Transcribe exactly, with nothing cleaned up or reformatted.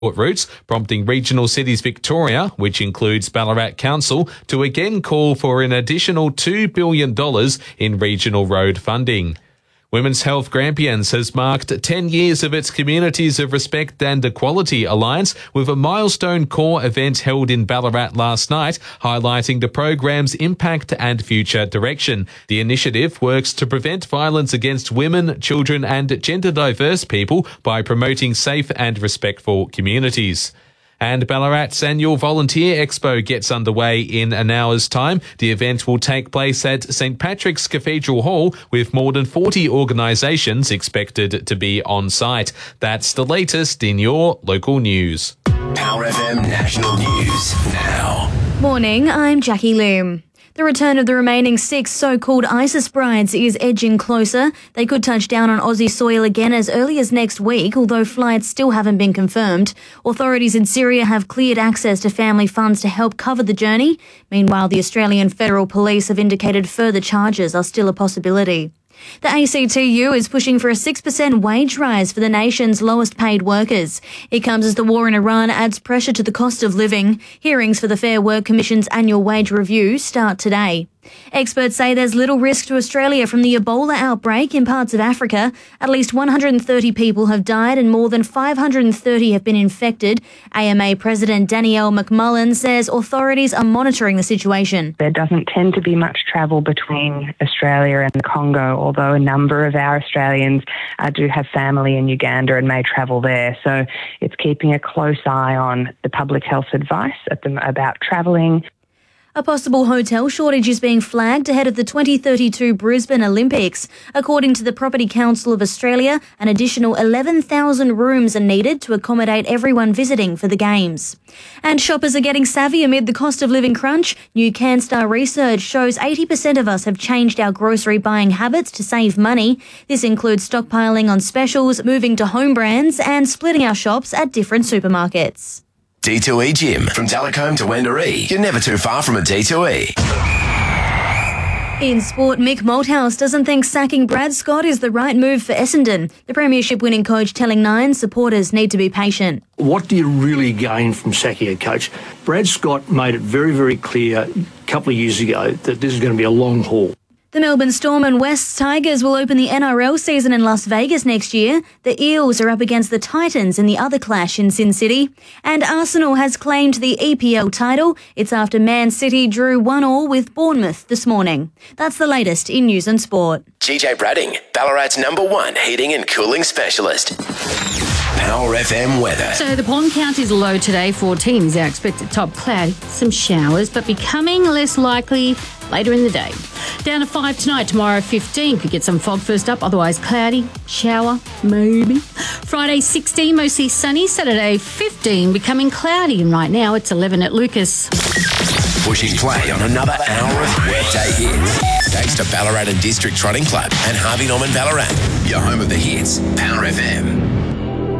routes, prompting Regional Cities Victoria, which includes Ballarat Council, to again call for an additional two billion dollars in regional road funding. Women's Health Grampians has marked ten years of its Communities of Respect and Equality Alliance with a milestone core event held in Ballarat last night, highlighting the program's impact and future direction. The initiative works to prevent violence against women, children and gender-diverse people by promoting safe and respectful communities. And Ballarat's annual Volunteer Expo gets underway in an hour's time. The event will take place at St Patrick's Cathedral Hall with more than forty organisations expected to be on site. That's the latest in your local news. Power F M National News now. Morning, I'm Jackie Loom. The return of the remaining six so-called ISIS brides is edging closer. They could touch down on Aussie soil again as early as next week, although flights still haven't been confirmed. Authorities in Syria have cleared access to family funds to help cover the journey. Meanwhile, the Australian Federal Police have indicated further charges are still a possibility. The A C T U is pushing for a six percent wage rise for the nation's lowest paid workers. It comes as the war in Iran adds pressure to the cost of living. Hearings for the Fair Work Commission's annual wage review start today. Experts say there's little risk to Australia from the Ebola outbreak in parts of Africa. At least one hundred thirty people have died and more than five hundred thirty have been infected. A M A President Danielle McMullen says authorities are monitoring the situation. There doesn't tend to be much travel between Australia and the Congo, although a number of our Australians uh, do have family in Uganda and may travel there. So it's keeping a close eye on the public health advice at the, about travelling. A possible hotel shortage is being flagged ahead of the twenty thirty-two Brisbane Olympics. According to the Property Council of Australia, an additional eleven thousand rooms are needed to accommodate everyone visiting for the Games. And shoppers are getting savvy amid the cost of living crunch. New CanStar research shows eighty percent of us have changed our grocery buying habits to save money. This includes stockpiling on specials, moving to home brands and splitting our shops at different supermarkets. D two E Gym. From Talcombe to Wendouree. You're never too far from a D two E. In sport, Mick Malthouse doesn't think sacking Brad Scott is the right move for Essendon. The premiership-winning coach telling Nine supporters need to be patient. What do you really gain from sacking a coach? Brad Scott made it very, very clear a couple of years ago that this is going to be a long haul. The Melbourne Storm and Wests Tigers will open the N R L season in Las Vegas next year. The Eels are up against the Titans in the other clash in Sin City. And Arsenal has claimed the E P L title. It's after Man City drew one all with Bournemouth this morning. That's the latest in news and sport. G J Bradding, Ballarat's number one heating and cooling specialist. Power F M weather. So the pollen count is low today, fourteen is our expected top. Cloudy, some showers, but becoming less likely later in the day. Down to five tonight, tomorrow fifteen. Could get some fog first up, otherwise cloudy, shower, maybe. Friday sixteen, mostly sunny. Saturday fifteen, becoming cloudy. And right now it's eleven at Lucas. Pushing play on another hour of weekday hits. Thanks to Ballarat and District Trotting Club and Harvey Norman Ballarat. Your home of the hits, Power F M.